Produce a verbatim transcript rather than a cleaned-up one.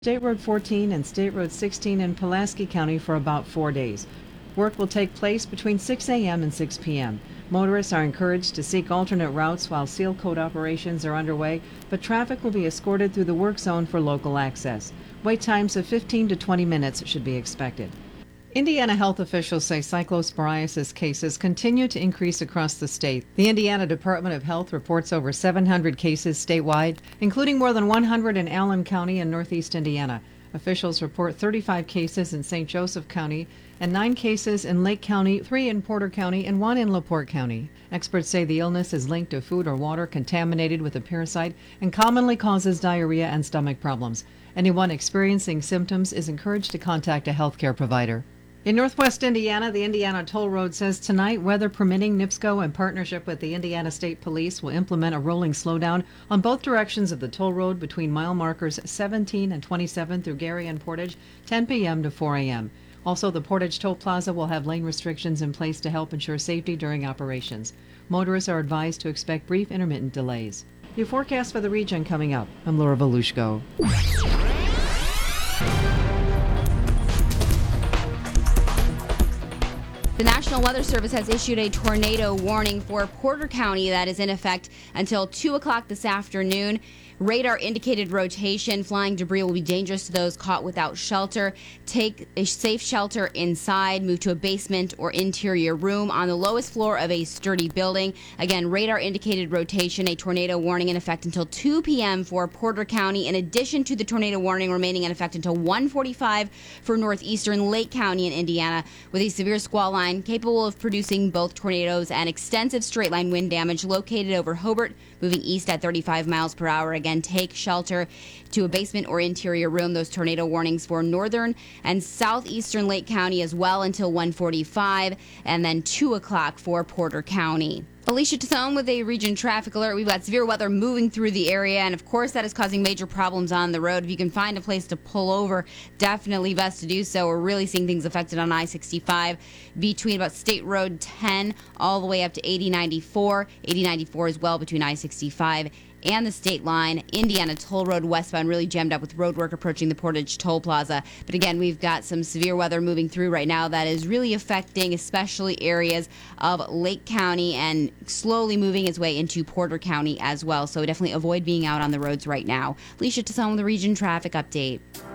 State Road fourteen and State Road sixteen in Pulaski County for about four days. Work will take place between six a.m. and six p.m. Motorists are encouraged to seek alternate routes while seal coat operations are underway, but traffic will be escorted through the work zone for local access. Wait times of fifteen to twenty minutes should be expected. Indiana health officials say cyclosporiasis cases continue to increase across the state. The Indiana Department of Health reports over seven hundred cases statewide, including more than one hundred in Allen County and Northeast Indiana. Officials report thirty-five cases in Saint Joseph County and nine cases in Lake County, three in Porter County, and one in LaPorte County. Experts say the illness is linked to food or water contaminated with a parasite and commonly causes diarrhea and stomach problems. Anyone experiencing symptoms is encouraged to contact a healthcare provider. In Northwest Indiana, the Indiana Toll Road says tonight, weather permitting, NIPSCO, in partnership with the Indiana State Police, will implement a rolling slowdown on both directions of the toll road between mile markers seventeen and twenty-seven through Gary and Portage, ten p.m. to four a.m. Also, the Portage Toll Plaza will have lane restrictions in place to help ensure safety during operations. Motorists are advised to expect brief intermittent delays. Your forecast for the region coming up. I'm Laura Volushko. The National Weather Service has issued a tornado warning for Porter County that is in effect until two o'clock this afternoon. Radar indicated rotation. Flying debris will be dangerous to those caught without shelter. Take a safe shelter inside. Move to a basement or interior room on the lowest floor of a sturdy building. Again, radar indicated rotation. A tornado warning in effect until two p.m. for Porter County, in addition to the tornado warning remaining in effect until one forty-five for northeastern Lake County in Indiana, with a severe squall line capable of producing both tornadoes and extensive straight line wind damage located over Hobart, moving east at thirty-five miles per hour. Again, take shelter to a basement or interior room. Those tornado warnings for northern and southeastern Lake County as well until one forty-five, and then two o'clock for Porter County. Alicia Tathone with a region traffic alert. We've got severe weather moving through the area, and of course that is causing major problems on the road. If you can find a place to pull over, definitely best to do so. We're really seeing things affected on I sixty-five between about State Road ten all the way up to eighty ninety-four. eighty ninety-four as well between I sixty-five and the state line. Indiana Toll Road westbound really jammed up with road work approaching the Portage Toll Plaza. But again, we've got some severe weather moving through right now that is really affecting especially areas of Lake County and slowly moving its way into Porter County as well. So definitely avoid being out on the roads right now. Alicia Tathone with the Region Traffic Update.